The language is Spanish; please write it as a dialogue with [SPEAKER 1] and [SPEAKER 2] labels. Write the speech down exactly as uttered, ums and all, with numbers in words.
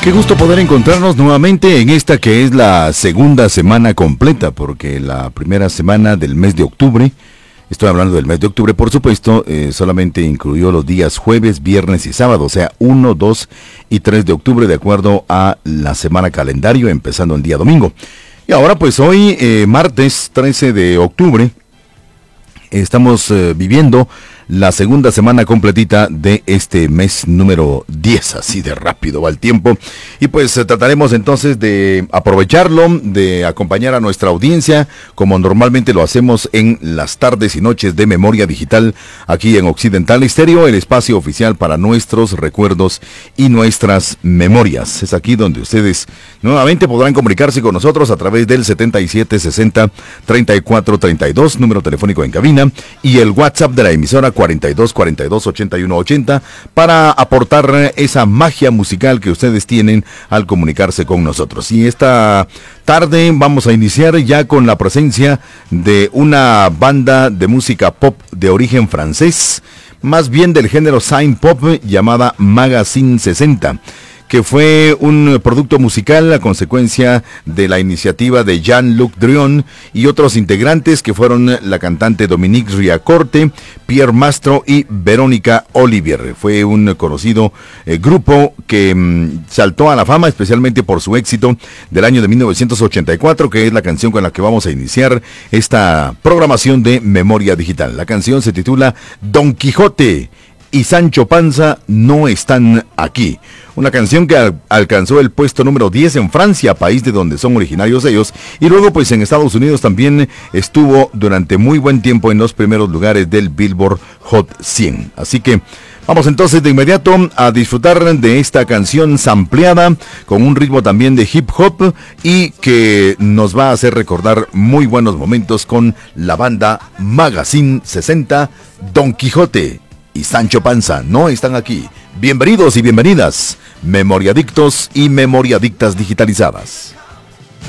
[SPEAKER 1] Qué gusto poder encontrarnos nuevamente en esta que es la segunda semana completa, porque la primera semana del mes de octubre, estoy hablando del mes de octubre por supuesto, eh, solamente incluyó los días jueves, viernes y sábado, o sea, uno, dos y tres de octubre de acuerdo a la semana calendario, empezando el día domingo. Y ahora pues hoy, eh, martes trece de octubre, estamos eh, viviendo la segunda semana completita de este mes número diez, así de rápido va el tiempo. Y pues eh, trataremos entonces de aprovecharlo, de acompañar a nuestra audiencia, como normalmente lo hacemos en las tardes y noches de Memoria Digital, aquí en Occidental Estéreo, el espacio oficial para nuestros recuerdos y nuestras memorias. Es aquí donde ustedes nuevamente podrán comunicarse con nosotros a través del setenta y siete sesenta treinta y cuatro treinta y dos, número telefónico en cabina, y el WhatsApp de la emisora cuarenta y dos cuarenta y dos ochenta y uno ochenta para aportar esa magia musical que ustedes tienen al comunicarse con nosotros. Y esta tarde vamos a iniciar ya con la presencia de una banda de música pop de origen francés, más bien del género synth pop, llamada Magazine sesenta, que fue un producto musical a consecuencia de la iniciativa de Jean-Luc Drion y otros integrantes que fueron la cantante Dominique Riacorte, Pierre Mastro y Verónica Olivier. Fue un conocido eh, grupo que mmm, saltó a la fama especialmente por su éxito del año de mil novecientos ochenta y cuatro, que es la canción con la que vamos a iniciar esta programación de Memoria Digital. La canción se titula Don Quijote y Sancho Panza no están aquí. Una canción que al- alcanzó el puesto número diez en Francia, país de donde son originarios ellos, y luego pues en Estados Unidos también estuvo durante muy buen tiempo en los primeros lugares del Billboard Hot cien. Así que vamos entonces de inmediato a disfrutar de esta canción sampleada con un ritmo también de hip hop y que nos va a hacer recordar muy buenos momentos con la banda Magazine sesenta, Don Quijote y Sancho Panza no están aquí. Bienvenidos y bienvenidas, memoriadictos y memoriadictas digitalizadas.